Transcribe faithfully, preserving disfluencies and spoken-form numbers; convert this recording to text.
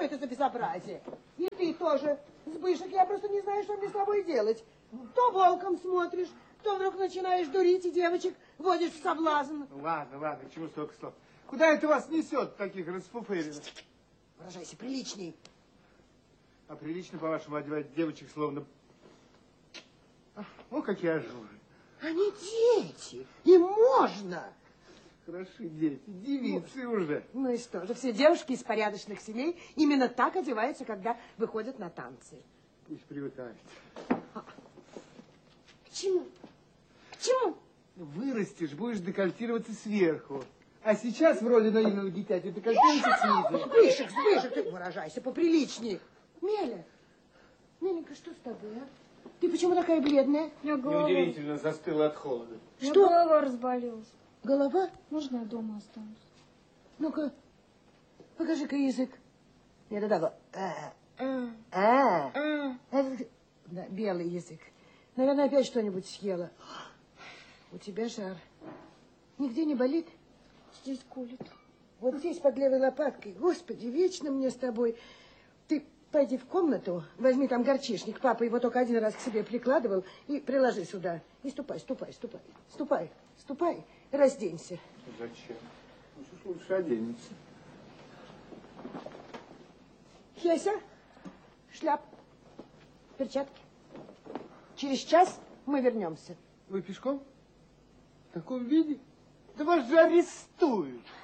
что это за безобразие? И ты тоже, Сбышек, я просто не знаю, что мне с тобой делать. То волком смотришь, то вдруг начинаешь дурить и девочек водишь в соблазн. Ладно, ладно, к чему столько слов? Куда это вас несет, таких расфуфыренных? Выражайся приличней. А прилично, по-вашему, одевать девочек словно... О, какие ажуры. Они дети, им можно. Хороши дети, девицы уже. Ну и что же, все девушки из порядочных семей именно так одеваются, когда выходят на танцы. Пусть привыкают. А, к чему? К чему? Вырастешь, будешь декольтироваться сверху. А сейчас в роли наивного дитяти декольтируйся снизу. Сбышек, Сбышек, ты выражайся поприличней. Меля, Меленька, что с тобой, а? Ты почему такая бледная? Неудивительно, застыла от холода. Что? Голова разболелась. Голова? Можно я дома останусь? Ну-ка, покажи-ка язык. Нет, да, да. А, А. а, а. Да, белый язык. Наверное, опять что-нибудь съела. У тебя жар. Нигде не болит? Здесь колет. Вот здесь под левой лопаткой. Господи, вечно мне с тобой. Ты пойди в комнату, возьми там горчишник. Папа его только один раз к себе прикладывал. И приложи сюда. И ступай, ступай, ступай. Ступай, ступай, разденься. Зачем? Ну, что ж лучше оденется. Хеся, шляп, перчатки. Через час мы вернемся. Вы пешком? В таком виде? Да вас же арестуют.